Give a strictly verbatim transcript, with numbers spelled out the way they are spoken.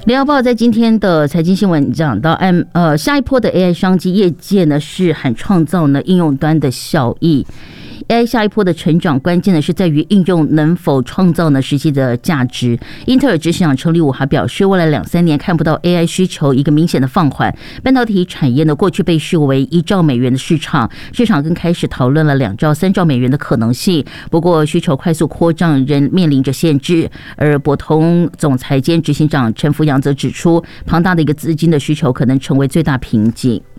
联合报在今天的财经新闻讲到，呃，下一波的 A I 商机，业界呢是喊创造呢应用端的效益。A I 下一波的成长，关键的是在于应用能否创造呢实际的价值。英特尔执行长程立武还表示，未来两三年看不到 A I 需求一个明显的放缓。半导体产业呢，过去被视为一兆美元的市场，市场更开始讨论了两兆、三兆美元的可能性。不过，需求快速扩张仍面临着限制。而博通总裁兼执行长陈福阳则指出，庞大的一个资金的需求可能成为最大瓶颈。